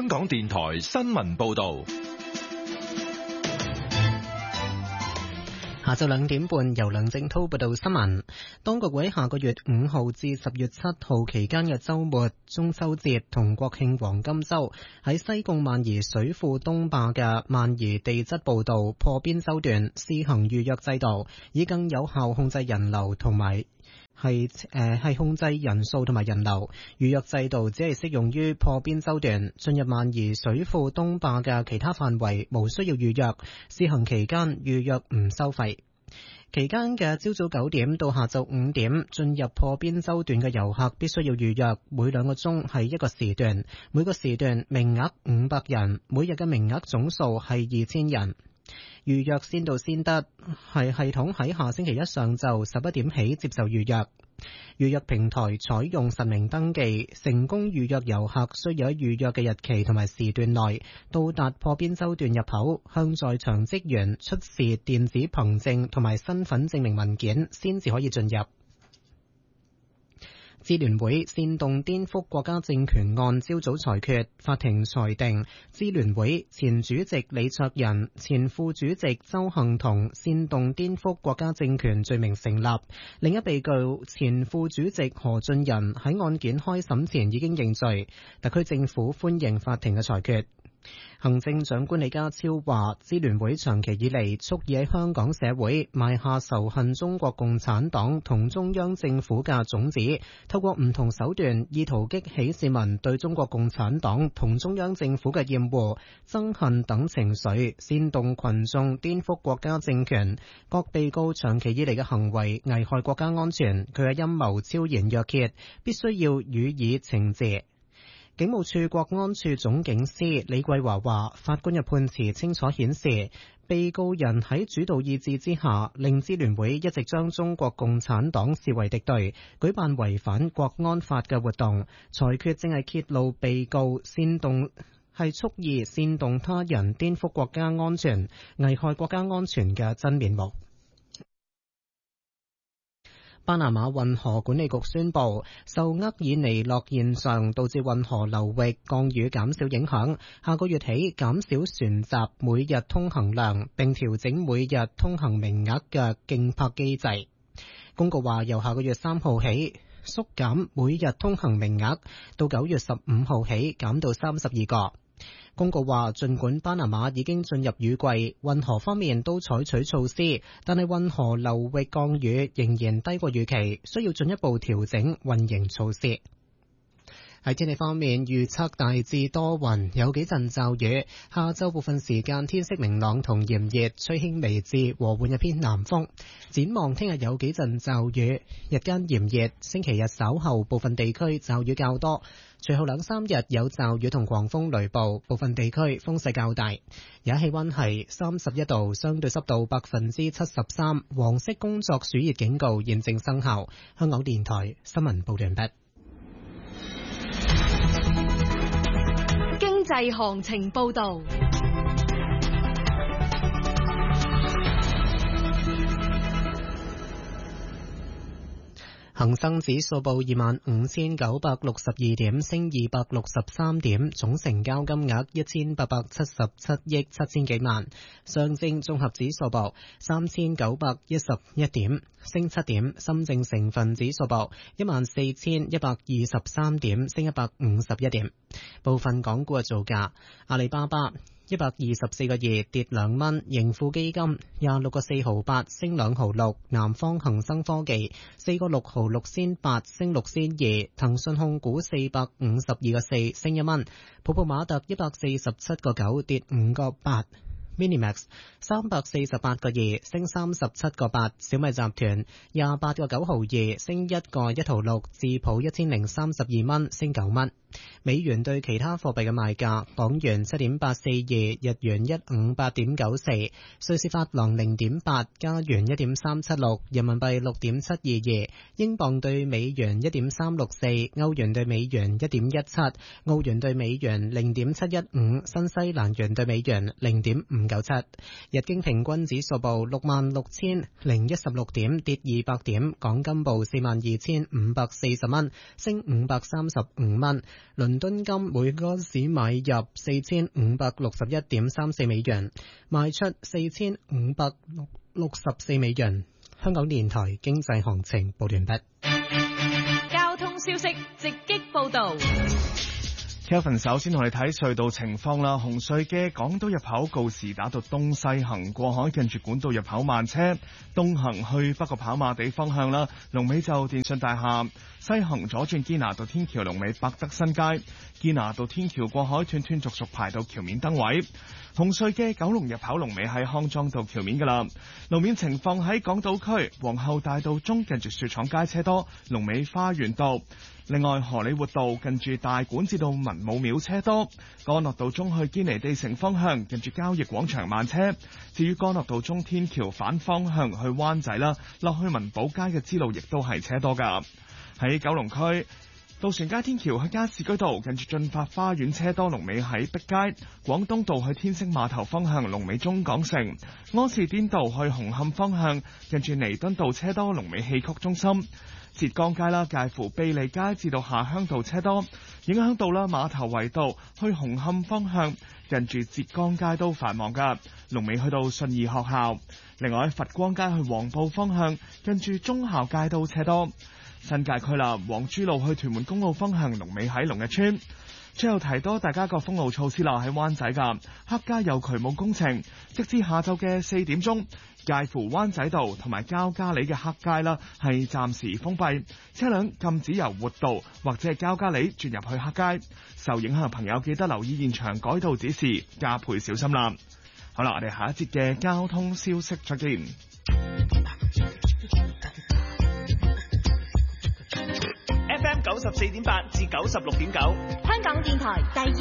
香港電台新聞報道。 下晝2點半，由梁正濤報道新聞。當局會喺下個月5號至10月7號期間嘅週末、中秋節同國慶黃金週，喺西貢萬宜水庫東壩嘅萬宜地質步道破邊洲段試行預約制度，以更有效控制人流同埋係控制人數同埋人流。預約制度只係適用於破邊洲段，進入萬宜水庫東壩嘅其他範圍無需要預約。試行期間預約唔收費。期間嘅朝早9點到下晝5點，進入破邊洲段嘅遊客必須要預約，每2個鐘係一個時段，每個時段名額500人，每日嘅名額總數係2000人。預約先到先得，係系統喺下星期一上晝11點起接受預約。預約平台採用實名登記，成功預約遊客需要喺預約嘅日期同埋時段內到達破邊洲段入口，向在場職員出示電子憑證同埋身份證明文件，先至可以進入。支聯會煽動顛覆國家政權案朝早裁決，法庭裁定支聯會前主席李卓人、前副主席鄒幸彤煽動顛覆國家政權罪名成立。另一被告前副主席何俊仁喺案件開審前已經認罪。特區政府歡迎法庭嘅裁決。行政長官李家超話，支聯會長期以嚟蓄意喺香港社會埋下仇恨中國共產黨同中央政府嘅種子，透過唔同手段意圖激起市民對中國共產黨同中央政府嘅厭惡、憎恨等情緒，煽動群眾顛覆國家政權。各被告長期以嚟嘅行為危害國家安全，佢嘅陰謀昭然若揭，必須要予以懲治。警務處國安處總警司李桂華話，法官嘅判詞清楚顯示，被告人喺主導意志之下，令支聯會一直將中國共產黨視為敵對，舉辦違反國安法嘅活動。裁決正係揭露被告蓄意煽動他人顛覆國家安全、危害國家安全嘅真面目。巴拿馬運河管理局宣布，受厄爾尼諾現象導致運河流域降雨減少影響，下個月起減少船閘每日通行量，並調整每日通行名額嘅競拍機制。公告話，由下個月3號起縮減每日通行名額，到9月15號起減到32個。公告話，儘管巴拿馬已經進入雨季，運河方面都採取措施，但係運河流域降雨仍然低過預期，需要進一步調整運營措施。喺天氣方面，預測大致多雲，有幾陣驟雨。下晝部分時間天色明朗同炎熱，吹輕微至和緩一偏南風。展望聽日有幾陣驟雨，日間炎熱。星期日稍後部分地區驟雨較多，隨後2-3日有驟雨同狂風雷暴，部分地區風勢較大。而家氣溫係31度，相對濕度73%。黃色工作暑熱警告現正生效。香港電台新聞報道完畢。 經濟行情報道。 恒生指數報25,962點，升263點，總成交金額1,877億7千幾萬。上證綜合指數報3,911點，升7點。深證成分指數報14,123點，升151點。部分港股嘅造價：阿里巴巴124個2跌2蚊，盈富基金26個4毫8升2毫6，南方恒生科技4個6毫6仙8升6仙2，騰訊控股452個4升1蚊，普普馬特147個9跌5個8。Minimax 348個2升37個8，小米集團28個9毫2升1個1毫6，智普1032蚊升9蚊。美元對其他貨幣嘅賣價：港元7.842，日元158.94，瑞士法郎0.8，加元1.376，人民幣6.722，英鎊對美元1.364，歐元對美元1.17，澳元對美元0.715，新西蘭元對美元0.597。日經平均指數報66,016點，跌200點。港金報42,540蚊，升535蚊。 倫敦金每安士買入4561.34美元，賣出4564美元。香港電台經濟行情報完畢。 交通消息直擊報道。 Kevin 首先同你睇隧道情況啦，紅隧嘅港島入口告士打道東西行過海，近住管道入口慢車，東行去北角跑馬地方向啦，龍尾就電信大廈，西行左轉堅拿道天橋龍尾百德新街，堅拿道天橋過海斷斷續續排到橋面燈位。紅隧嘅九龍入口龍尾喺康莊道橋面噶啦。路面情況喺港島區皇后大道中近住雪廠街車多，龍尾花園道。另外荷里活道近住大館至到文武廟車多，干諾道中去堅尼地城方向近住交易廣場慢車。至於干諾道中天橋反方向去灣仔啦，落去文寶街嘅支路亦都係車多噶。喺九龍區渡船街天橋去加士居道近住駿發花園車多，龍尾喺碧街。廣東道去天星碼頭方向龍尾中港城。柯士甸道去紅磡方向近住彌敦道車多，龍尾戲曲中心。浙江街啦，介乎庇利街至到下鄉道車多，影響到啦馬頭圍道去紅磡方向近住浙江街都繁忙噶，龍尾去到信義學校。另外佛光街去黃埔方向近住忠孝街都車多。新界區啦，黃珠路去屯門公路方向龍尾喺龍日村。最後提多大家個封路措施啦，喺灣仔噶黑街有渠務工程，直至下晝嘅4點鐘，介乎灣仔道同埋交加里嘅黑街啦係暫時封閉，車輛禁止由活道或者係交加里轉入去黑街。受影響嘅朋友記得留意現場改道指示，加倍小心啦。好啦，我哋下一節嘅交通消息再見。 FM 94.8至96.9， 香港電台第